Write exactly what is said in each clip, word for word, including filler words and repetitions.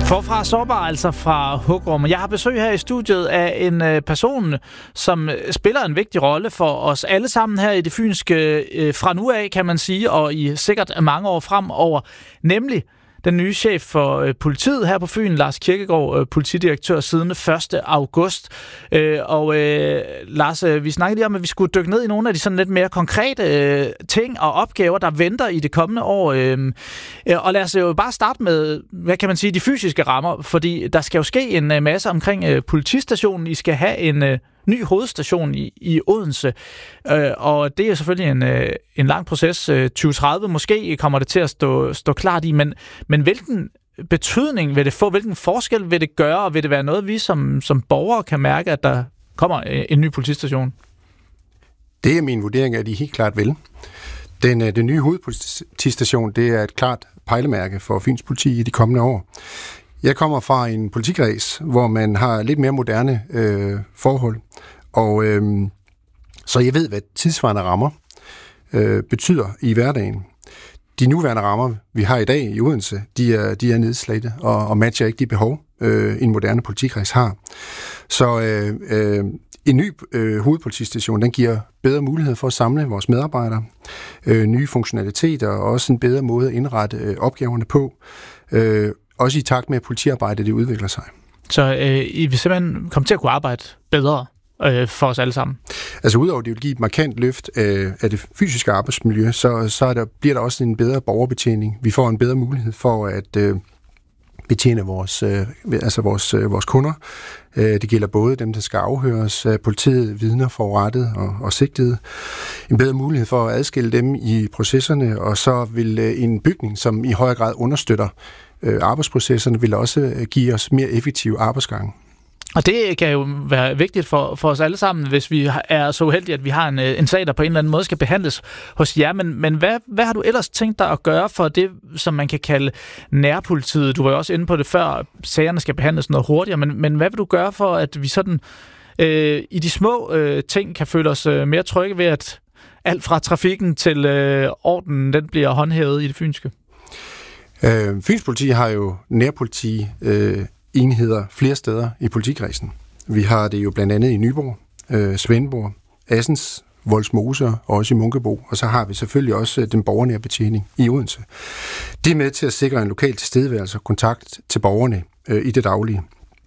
Forfra sårbar, altså fra Hugrum. Jeg har besøg her i studiet af en øh, person, som spiller en vigtig rolle for os alle sammen her i det fynske øh, fra nu af, kan man sige, og i sikkert mange år fremover, nemlig den nye chef for øh, politiet her på Fyn, Lars Kirkegaard, øh, politidirektør siden første august. Øh, og øh, Lars, øh, vi snakkede lige om, at vi skulle dykke ned i nogle af de sådan lidt mere konkrete øh, ting og opgaver, der venter i det kommende år. Øh, og lad os jo bare starte med, hvad kan man sige, de fysiske rammer, fordi der skal jo ske en øh, masse omkring øh, politistationen. I skal have en øh, ny hovedstation i, i Odense, øh, og det er selvfølgelig en, øh, en lang proces. Øh, tyve tredive måske kommer det til at stå, stå klart i, men, men hvilken betydning vil det få, hvilken forskel vil det gøre, og vil det være noget, vi som, som borgere kan mærke, at der kommer øh, en ny politistation? Det er min vurdering, at de helt klart vil. Den, øh, den nye hovedpolitistation, det er et klart pejlemærke for Fyns politi i de kommende år. Jeg kommer fra en politikreds, hvor man har lidt mere moderne øh, forhold, og øh, så jeg ved, hvad tidsvarende rammer øh, betyder i hverdagen. De nuværende rammer, vi har i dag i Odense, de er, de er nedslagte og, og matcher ikke de behov, øh, en moderne politikreds har. Så øh, øh, en ny øh, hovedpolitistation, den giver bedre mulighed for at samle vores medarbejdere, øh, nye funktionaliteter og også en bedre måde at indrette øh, opgaverne på, øh, også i takt med, at politiarbejdet det udvikler sig. Så øh, I vil simpelthen komme til at kunne arbejde bedre øh, for os alle sammen? Altså udover det vil give et markant løft af, af det fysiske arbejdsmiljø, så, så er der, bliver der også en bedre borgerbetjening. Vi får en bedre mulighed for at øh, betjene vores, øh, altså vores, øh, vores kunder. Øh, det gælder både dem, der skal afhøres, øh, politiet, vidner, forurettet og, og sigtede. En bedre mulighed for at adskille dem i processerne, og så vil øh, en bygning, som i højere grad understøtter arbejdsprocesserne, vil også give os mere effektive arbejdsgange. Og det kan jo være vigtigt for, for os alle sammen, hvis vi er så uheldige, at vi har en, en sag, der på en eller anden måde skal behandles hos jer. Men, men hvad, hvad har du ellers tænkt dig at gøre for det, som man kan kalde nærpolitiet? Du var jo også inde på det før, sagerne skal behandles noget hurtigere, men, men hvad vil du gøre for, at vi sådan øh, i de små øh, ting kan føle os øh, mere trygge ved, at alt fra trafikken til øh, ordenen, den bliver håndhævet i det fynske? Øh, Fyns politi har jo nærpoliti øh, enheder flere steder i politikredsen. Vi har det jo blandt andet i Nyborg, øh, Svendborg, Assens, Vollsmose og også i Munkebo, og så har vi selvfølgelig også den borgernære betjening i Odense. Det er med til at sikre en lokal tilstedeværelse og kontakt til borgerne øh, i det daglige.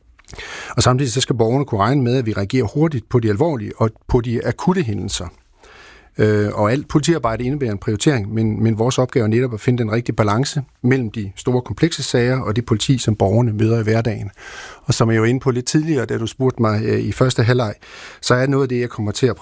Og samtidig så skal borgerne kunne regne med, at vi reagerer hurtigt på de alvorlige og på de akutte hændelser. Øh, og alt politiarbejde indebærer en prioritering, men, men vores opgave er netop at finde den rigtige balance mellem de store komplekse sager og det politi, som borgerne møder i hverdagen. Og som jeg var inde på lidt tidligere, da du spurgte mig øh, i første halvleg, så er noget af det, jeg kommer til at